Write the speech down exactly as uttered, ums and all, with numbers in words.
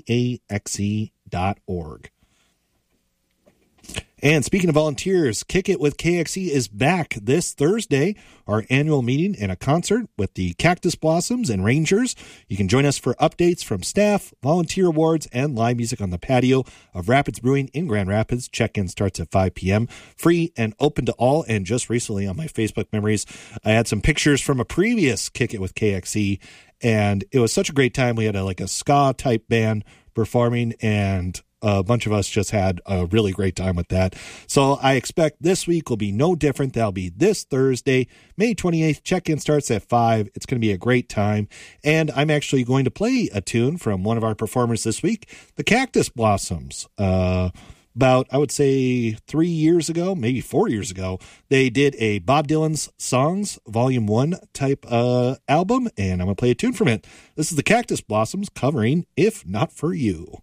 A X E dot org. And speaking of volunteers, Kick It with K X E is back this Thursday, our annual meeting and a concert with the Cactus Blossoms and Rangers. You can join us for updates from staff, volunteer awards, and live music on the patio of Rapids Brewing in Grand Rapids. Check-in starts at five p.m. Free and open to all. And just recently on my Facebook memories, I had some pictures from a previous Kick It with K X E, and it was such a great time. We had a, like a ska-type band performing, and a bunch of us just had a really great time with that. So I expect this week will be no different. That'll be this Thursday, May twenty-eighth. Check-in starts at five. It's going to be a great time. And I'm actually going to play a tune from one of our performers this week, the Cactus Blossoms. Uh, about, I would say, three years ago, maybe four years ago, they did a Bob Dylan's Songs Volume one type uh, album, and I'm going to play a tune from it. This is the Cactus Blossoms covering If Not For You.